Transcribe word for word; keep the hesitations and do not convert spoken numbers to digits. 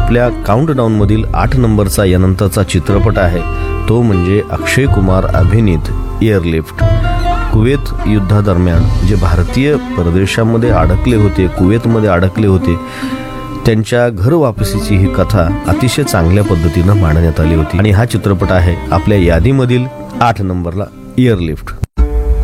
आपल्या काउंटडाऊनमधील आठ नंबरचा यानंतरचा चित्रपट आहे तो म्हणजे अक्षय कुमार अभिनीत एअरलिफ्ट. कुवेत युद्धादरम्यान जे भारतीय परदेशामध्ये अडकले होते, कुवेतमध्ये अडकले होते, त्यांच्या घर वापसीची ही कथा अतिशय चांगल्या पद्धतीनं मांडण्यात आली होती आणि हा चित्रपट आहे आपल्या यादीमधील आठ नंबरला एअरलिफ्ट.